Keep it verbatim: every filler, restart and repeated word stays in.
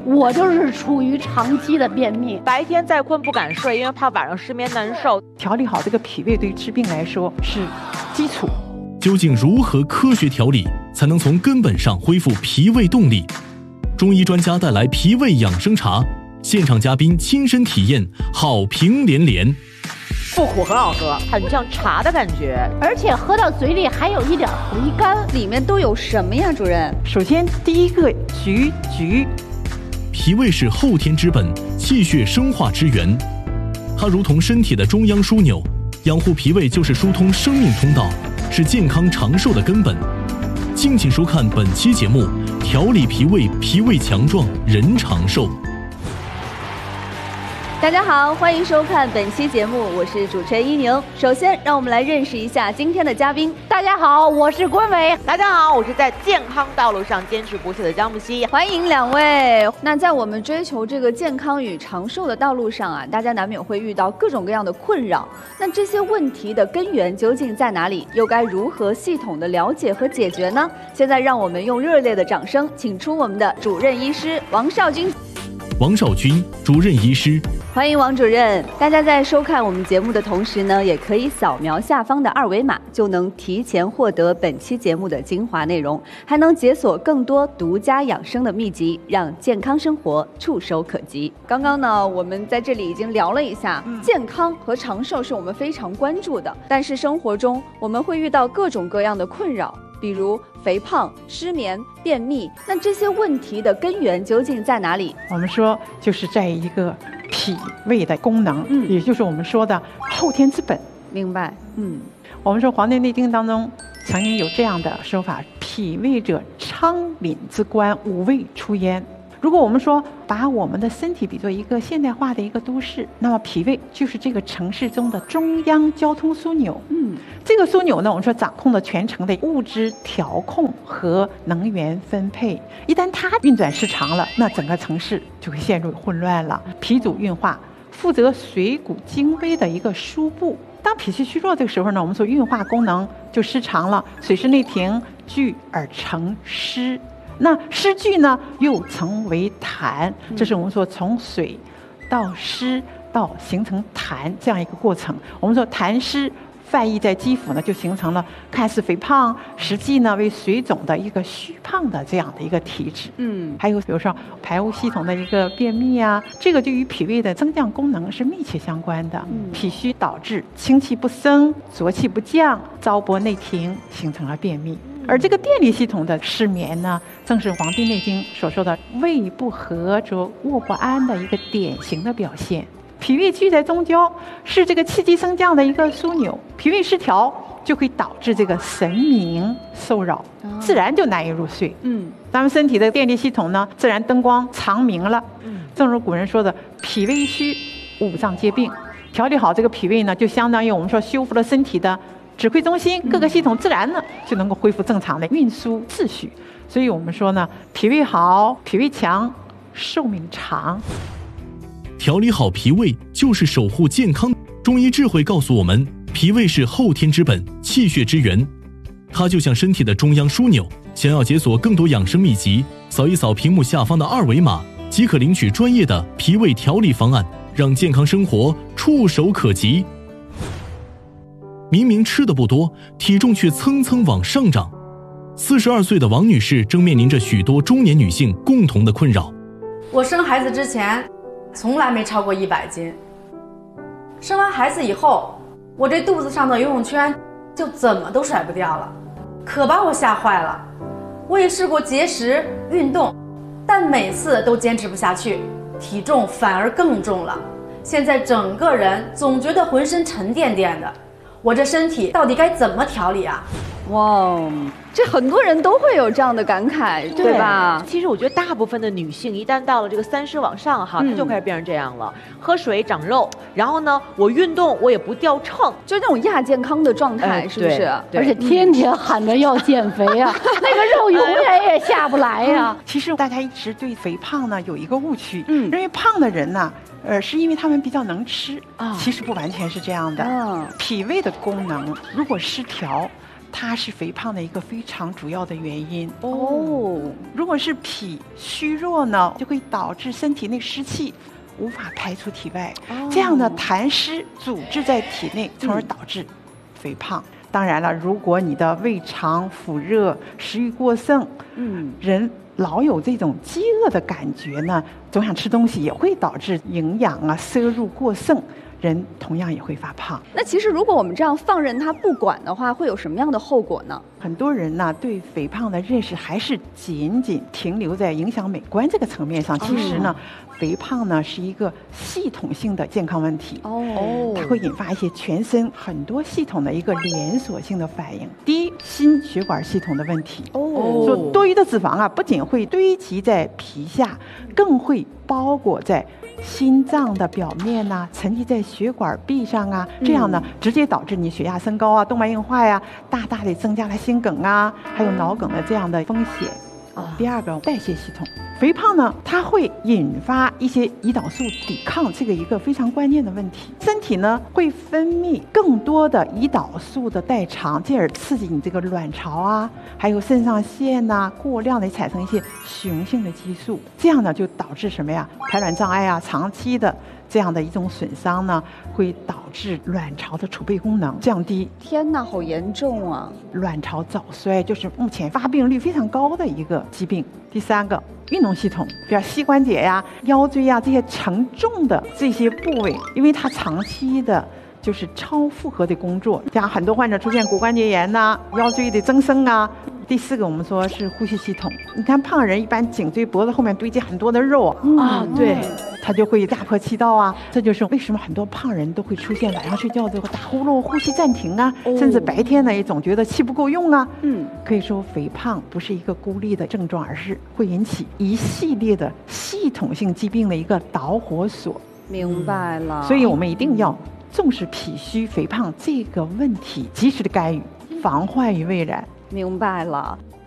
我就是处于长期的便秘， 白天再困不敢睡，因为怕晚上失眠难受。 调理好这个脾胃对治病来说是基础。 究竟如何科学调理，才能从根本上恢复脾胃动力？中医专家带来脾胃养生茶，现场嘉宾亲身体验，好评连连。 不苦很好喝，很像茶的感觉， 而且喝到嘴里还有一点回甘。 里面都有什么呀，主任？ 首先第一个橘橘， 脾胃是后天之本，气血生化之源，它如同身体的中央枢纽，养护脾胃就是疏通生命通道，是健康长寿的根本。敬请收看本期节目，调理脾胃，脾胃强壮，人长寿。 大家好，欢迎收看本期节目，我是主持人一宁。首先，让我们来认识一下今天的嘉宾。 大家好，我是关伟。 大家好，我是在健康道路上坚持不懈的张木希。 欢迎两位。那在我们追求这个健康与长寿的道路上啊，大家难免会遇到各种各样的困扰。那这些问题的根源究竟在哪里？又该如何系统的了解和解决呢？现在让我们用热烈的掌声，请出我们的主任医师王少军。 王少军，主任医师。 欢迎王主任。大家在收看我们节目的同时呢，也可以扫描下方的二维码，就能提前获得本期节目的精华内容，还能解锁更多独家养生的秘籍，让健康生活触手可及。刚刚呢，我们在这里已经聊了一下，嗯、健康和长寿是我们非常关注的，但是生活中我们会遇到各种各样的困扰，比如肥胖、失眠、便秘。那这些问题的根源究竟在哪里？ 我们说就是在一个脾胃的功能， 嗯， 也就是我们说的后天之本。 明白。嗯， 我们说《黄帝内经》当中曾经有这样的说法：脾胃者，昌廪之官，五味出焉。如果我们说把我们的身体比作一个现代化的一个都市，那么脾胃就是这个城市中的中央交通枢纽。 嗯， 这个枢纽呢，我们说掌控了全城的物资调控和能源分配。一旦它运转失常了，那整个城市就会陷入混乱了。脾主运化，负责水谷精微的一个输布。当脾气虚弱这个时候呢，我们说运化功能就失常了，水湿内停，聚而成湿。那湿聚呢，又成为痰，这是我们说从水到湿到形成痰这样一个过程。我们说痰湿泛溢在肌肤呢，就形成了看似肥胖，实际呢为水肿的一个虚胖的这样的一个体质。 嗯， 还有比如说排污系统的一个便秘啊，这个就与脾胃的增降功能是密切相关的。 嗯， 脾虚导致清气不升，浊气不降，糟粕内停，形成了便秘。而这个电力系统的失眠呢，正是《黄帝内经》所说的胃不和则卧不安的一个典型的表现。脾胃聚在中焦，是这个气机升降的一个枢纽。脾胃失调就会导致这个神明受扰，哦、自然就难以入睡。 嗯， 咱们身体的电力系统呢，自然灯光长明了。嗯，正如古人说的，脾胃虚，五脏皆病。调理好这个脾胃呢，就相当于我们说修复了身体的指挥中心，各个系统自然呢就能够恢复正常的运输秩序。所以我们说呢，脾胃好，脾胃强，寿命长。 调理好脾胃就是守护健康。中医智慧告诉我们，脾胃是后天之本，气血之源，它就像身体的中央枢纽。想要解锁更多养生秘籍，扫一扫屏幕下方的二维码，即可领取专业的脾胃调理方案，让健康生活触手可及。明明吃的不多，体重却蹭蹭往上涨。四十二岁的王女士正面临着许多中年女性共同的困扰。 我生孩子之前从来没超过一百斤，生完孩子以后，我这肚子上的游泳圈就怎么都甩不掉了，可把我吓坏了。我也试过节食运动，但每次都坚持不下去，体重反而更重了。现在整个人总觉得浑身沉甸甸的，我这身体到底该怎么调理啊？ 哇，这很多人都会有这样的感慨， 对, 对吧？ 其实我觉得大部分的女性一旦到了这个三十往上哈，她、嗯、就开始变成这样了，喝水长肉，然后呢，我运动我也不掉秤， 就那种亚健康的状态，呃、是不是？ 而且天天喊着要减肥啊，那个肉永远也下不来呀、啊。 其实大家一直对肥胖呢有一个误区， 嗯， 认为胖的人呢，呃，是因为他们比较能吃啊，其实不完全是这样的。嗯，脾胃的功能如果失调， 它是肥胖的一个非常主要的原因。 哦， 如果是脾虚弱呢，就会导致身体内湿气无法排出体外， 哦这样的痰湿阻滞在体内，从而导致肥胖。当然了，如果你的胃肠腑热、食欲过剩， 嗯， 人老有这种饥饿的感觉呢，总想吃东西，也会导致营养啊摄入过剩，人同样也会发胖。 那其实如果我们这样放任它不管的话，会有什么样的后果呢？ 很多人呢对肥胖的认识还是仅仅停留在影响美观这个层面上。其实呢，肥胖呢是一个系统性的健康问题。 哦， 它会引发一些全身很多系统的一个连锁性的反应。第一，心血管系统的问题。 哦说多余的脂肪啊，不仅会堆积在皮下，更会包裹在心脏的表面呐、啊，沉积在血管壁上啊，这样呢，直接导致你血压升高啊，动脉硬化呀、啊，大大的增加了心梗啊，还有脑梗的这样的风险。第二个，代谢系统，肥胖呢，它会引发一些胰岛素抵抗，这个一个非常关键的问题。身体呢会分泌更多的胰岛素的代偿，进而刺激你这个卵巢啊，还有肾上腺呐、啊，过量的产生一些雄性的激素，这样呢就导致什么呀？排卵障碍啊，长期的这样的一种损伤呢，会导致卵巢的储备功能降低。 天哪，好严重啊！ 卵巢早衰就是目前发病率非常高的一个疾病。第三个，运动系统，比如膝关节呀、腰椎呀这些沉重的这些部位，因为它长期的就是超负荷的工作，像很多患者出现骨关节炎呐、腰椎的增生啊。第四个，我们说是呼吸系统。你看胖人一般颈椎脖子后面堆积很多的肉啊，对， 它就会压迫气道啊。这就是为什么很多胖人都会出现晚上睡觉就会打呼噜、呼吸暂停啊， 哦、 甚至白天呢也总觉得气不够用啊。 嗯， 可以说肥胖不是一个孤立的症状，而是会引起一系列的系统性疾病的一个导火索。 明白了。 所以我们一定要重视脾虚肥胖这个问题，及时的干预，防患于未然。 明白了。